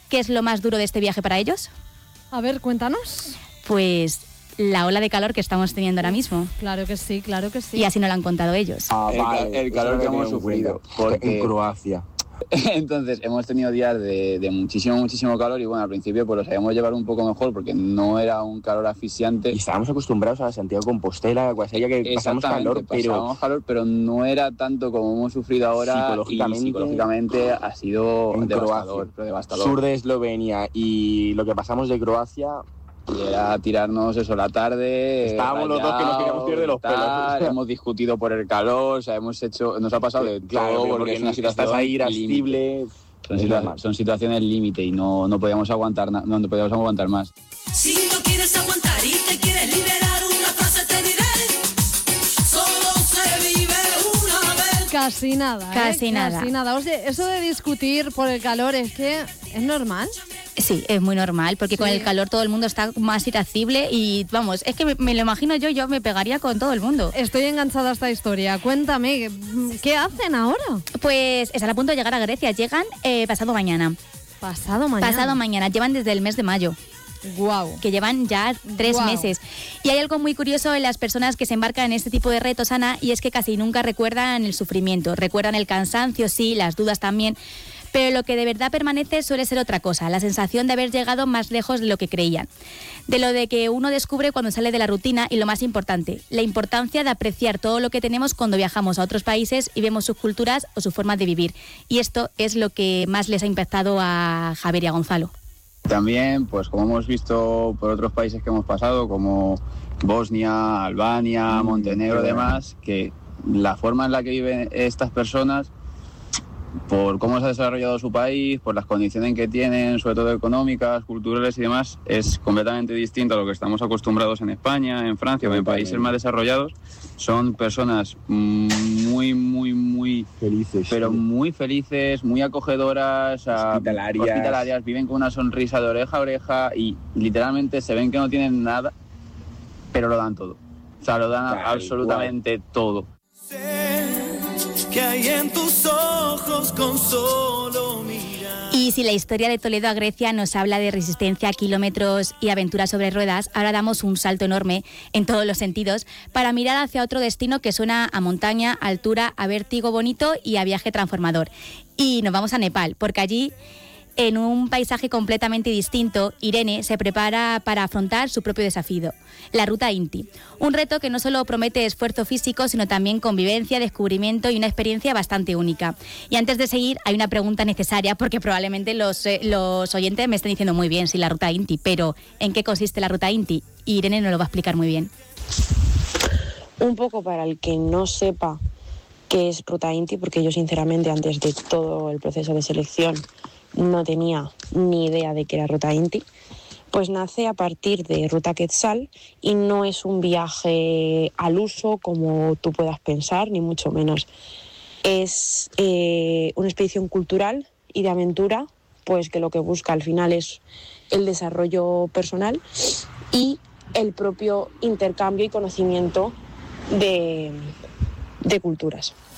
qué es lo más duro de este viaje para ellos? A ver, cuéntanos. Pues la ola de calor que estamos teniendo ahora mismo. Claro que sí, claro que sí. Y así nos lo han contado ellos. El calor que hemos sufrido en Croacia. Entonces hemos tenido días de muchísimo calor y bueno, al principio pues lo sabíamos llevar un poco mejor porque no era un calor asfixiante. Y estábamos acostumbrados a Santiago de Compostela, que pasamos calor, pero no era tanto como hemos sufrido ahora. Psicológicamente ha sido devastador. Sur de Eslovenia y lo que pasamos de Croacia. Y era tirarnos eso la tarde. Estábamos los dos que nos queríamos tirar de los pelos. Hemos discutido por el calor, o sea, nos ha pasado de todo, porque es una situación estás ahí irascible. Son situaciones límite y no podíamos aguantar más. Si no quieres aguantar y te quieres liberar, una frase te diré: solo se vive una vez. Casi nada. Casi nada. Oye, eso de discutir por el calor es que es normal. Sí, es muy normal, porque con el calor todo el mundo está más irascible y vamos, es que me lo imagino yo me pegaría con todo el mundo. Estoy enganchada a esta historia. Cuéntame, ¿qué hacen ahora? Pues están a punto de llegar a Grecia, llegan pasado mañana. ¿Pasado mañana? Llevan desde el mes de mayo. Guau. Que llevan ya 3 meses. Y hay algo muy curioso en las personas que se embarcan en este tipo de retos, Ana, y es que casi nunca recuerdan el sufrimiento, recuerdan el cansancio, sí, las dudas también. Pero lo que de verdad permanece suele ser otra cosa, la sensación de haber llegado más lejos de lo que creían, de lo de que uno descubre cuando sale de la rutina y lo más importante, la importancia de apreciar todo lo que tenemos cuando viajamos a otros países y vemos sus culturas o sus formas de vivir. Y esto es lo que más les ha impactado a Javier y a Gonzalo. También, pues como hemos visto por otros países que hemos pasado, como Bosnia, Albania, Montenegro y demás, que la forma en la que viven estas personas, por cómo se ha desarrollado su país, por las condiciones que tienen, sobre todo económicas, culturales y demás, es completamente distinto a lo que estamos acostumbrados en España, en Francia o en países más desarrollados. Son personas muy felices, pero muy felices, muy acogedoras, hospitalarias, viven con una sonrisa de oreja a oreja y literalmente se ven que no tienen nada, pero lo dan todo. O sea, lo dan absolutamente todo. Que hay en tus ojos con solo mirar. Y si la historia de Toledo a Grecia nos habla de resistencia, kilómetros y aventuras sobre ruedas, ahora damos un salto enorme en todos los sentidos para mirar hacia otro destino que suena a montaña, a altura, a vértigo bonito y a viaje transformador. Y nos vamos a Nepal, porque allí, en un paisaje completamente distinto, Irene se prepara para afrontar su propio desafío, la ruta Inti. Un reto que no solo promete esfuerzo físico, sino también convivencia, descubrimiento y una experiencia bastante única. Y antes de seguir, hay una pregunta necesaria, porque probablemente los oyentes me estén diciendo muy bien, sí, la ruta Inti, pero ¿en qué consiste la ruta Inti? Y Irene nos lo va a explicar muy bien. Un poco para el que no sepa qué es ruta Inti, porque yo sinceramente antes de todo el proceso de selección no tenía ni idea de qué era ruta Inti, pues nace a partir de ruta Quetzal y no es un viaje al uso como tú puedas pensar, ni mucho menos. Es una expedición cultural y de aventura, pues que lo que busca al final es el desarrollo personal y el propio intercambio y conocimiento de culturas.